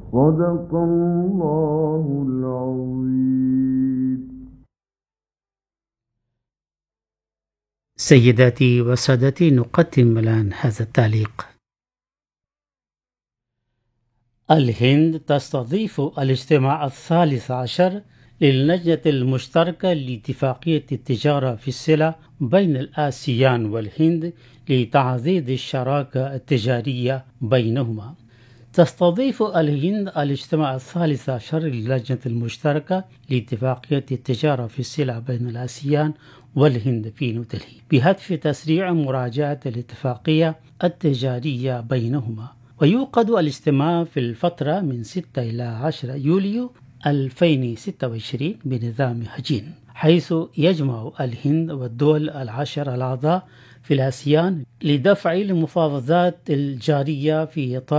صدق الله العظيم. سيداتي وسادتي، نقدم الآن هذا التعليق. الهند تستضيف الاجتماع 13 للجنة المشتركة لاتفاقية التجارة في السلع بين الآسيان والهند لتعزيز الشراكة التجارية بينهما. تستضيف الهند الاجتماع 13 للجنة المشتركة لاتفاقية التجارة في السلع بين الآسيان والهند في نيودلهي بهدف تسريع مراجعة الاتفاقية التجارية بينهما. ويوقد الاجتماع في الفترة من 6 إلى 10 يوليو 2026 بنظام هجين، حيث يجمع الهند والدول 10 الأعضاء في الآسيان لدفع المفاوضات الجارية في إطار